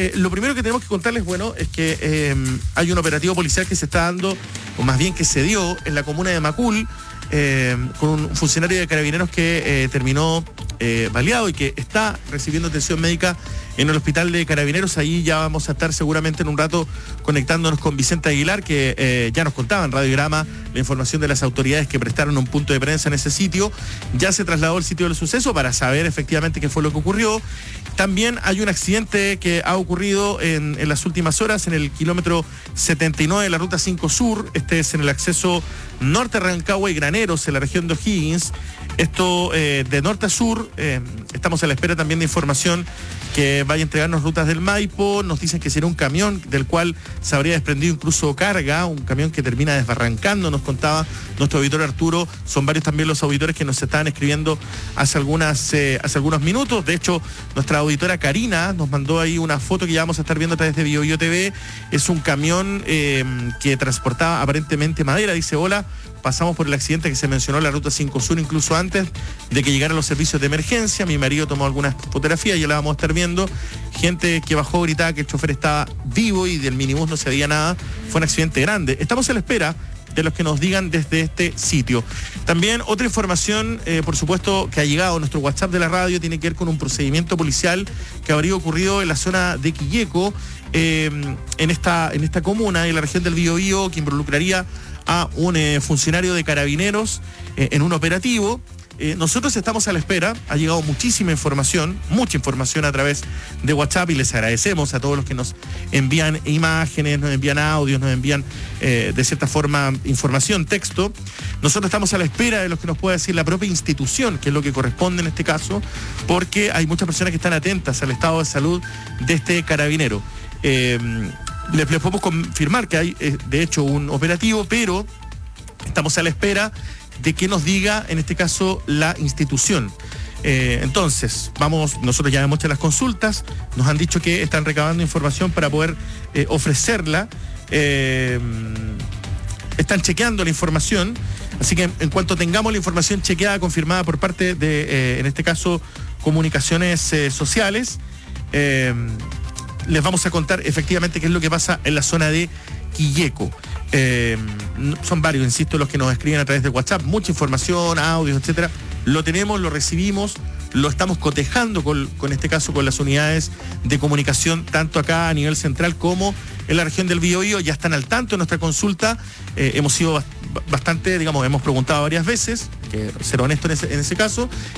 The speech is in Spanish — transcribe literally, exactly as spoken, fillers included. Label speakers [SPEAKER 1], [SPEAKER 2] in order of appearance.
[SPEAKER 1] eh, lo primero que tenemos que contarles, bueno, es que eh, hay un operativo policial que se está dando, o más bien que se dio en la comuna de Macul, eh, con un funcionario de Carabineros que eh, terminó eh, baleado y que está recibiendo atención médica en el hospital de Carabineros. Ahí ya vamos a estar seguramente en un rato conectándonos con Vicente Aguilar, que eh, ya nos contaba en Radiograma la información de las autoridades que prestaron un punto de prensa en ese sitio. Ya se trasladó al sitio del suceso para saber efectivamente qué fue lo que ocurrió. También hay un accidente que ha ocurrido en, en las últimas horas en el kilómetro setenta y nueve de la ruta cinco Sur. Este es en el acceso norte a Rancagua y Graneros, en la región de O'Higgins. Esto eh, de norte a sur. Eh, estamos a la espera también de información que vaya a entregarnos Rutas del Maipo. Nos dicen que será un camión del cual se habría desprendido incluso carga, un camión que termina desbarrancando, nos contaba nuestro auditor Arturo. Son varios también los auditores que nos estaban escribiendo hace, algunas, eh, hace algunos minutos. De hecho, nuestra auditora Karina nos mandó ahí una foto que ya vamos a estar viendo a través de Bio Bio T V. Es un camión eh, que transportaba aparentemente madera. Dice, hola, pasamos por el accidente que se mencionó en la ruta cinco Sur incluso antes de que llegaran los servicios de emergencia. Mi marido tomó algunas fotografías, ya la vamos a estar viendo. Gente que bajó gritaba que el chofer estaba vivo y del minibús no se veía nada. Fue un accidente grande. Estamos a la espera de los que nos digan desde este sitio. También otra información, eh, por supuesto, que ha llegado a nuestro WhatsApp de la radio, tiene que ver con un procedimiento policial que habría ocurrido en la zona de Quilleco, eh, en, esta, en esta comuna, en la región del Biobío, que involucraría a un eh, funcionario de Carabineros eh, en un operativo. Eh, nosotros estamos a la espera, ha llegado muchísima información, mucha información a través de WhatsApp y les agradecemos a todos los que nos envían imágenes, nos envían audios, nos envían eh, de cierta forma información, texto. Nosotros estamos a la espera de lo que nos pueda decir la propia institución, que es lo que corresponde en este caso, porque hay muchas personas que están atentas al estado de salud de este carabinero. Eh, les, les podemos confirmar que hay eh, de hecho un operativo, pero estamos a la espera de que nos diga, en este caso, la institución. Eh, entonces, vamos, nosotros ya hemos hecho las consultas, nos han dicho que están recabando información para poder eh, ofrecerla, eh, están chequeando la información, así que en, en cuanto tengamos la información chequeada, confirmada por parte de, eh, en este caso, comunicaciones eh, sociales, eh, les vamos a contar efectivamente qué es lo que pasa en la zona de Quilleco. Eh, son varios, insisto, los que nos escriben a través de WhatsApp, mucha información, audios, etcétera. Lo tenemos, lo recibimos, lo estamos cotejando con, con este caso con las unidades de comunicación, tanto acá a nivel central como en la región del Biobío. Ya están al tanto de nuestra consulta. Eh, hemos sido bastante, digamos, hemos preguntado varias veces, que ser honesto en ese, en ese caso,